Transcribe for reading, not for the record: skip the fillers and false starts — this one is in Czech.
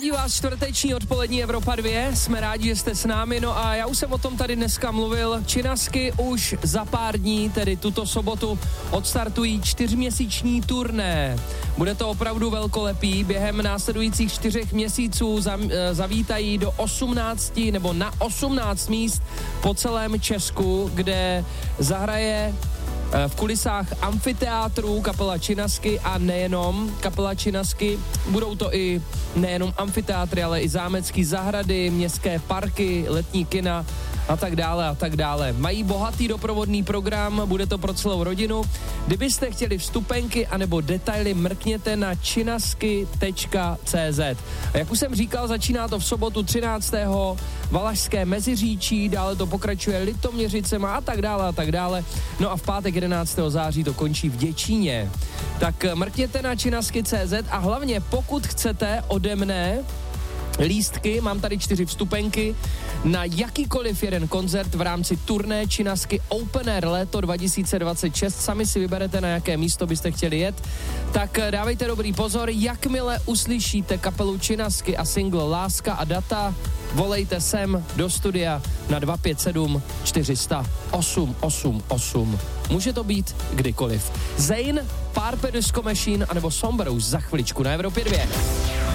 Ladí vás čtvrteční odpolední Evropa 2, jsme rádi, že jste s námi, no a já už jsem o tom tady dneska mluvil, Činasky už za pár dní, tedy tuto sobotu, odstartují 4měsíční turné. Bude to opravdu velkolepý, během následujících 4 měsíců zavítají do 18 nebo na 18 míst po celém Česku, kde zahraje v kulisách amfiteátru kapela Činasky a nejenom kapela Činasky. Budou to i nejenom amfiteátry, ale i zámecké zahrady, městské parky, letní kina a tak dále a tak dále. Mají bohatý doprovodný program, bude to pro celou rodinu. Kdybyste chtěli vstupenky anebo detaily, mrkněte na činasky.cz. A jak už jsem říkal, začíná to v sobotu 13. Valašské Meziříčí, dále to pokračuje Litoměřicema a tak dále a tak dále. No a v pátek 11. září to končí v Děčíně. Tak mrkněte na činasky.cz a hlavně pokud chcete ode mne lístky, mám tady 4 vstupenky na jakýkoliv jeden koncert v rámci turné Činasky Open Air léto 2026. Sami si vyberete, na jaké místo byste chtěli jet. Tak dávejte dobrý pozor, jakmile uslyšíte kapelu Činasky a single Láska a data, volejte sem do studia na 257 400 888. Může to být kdykoliv. Zayn, Purple Disco Machine anebo Sombrous za chviličku na Evropě 2.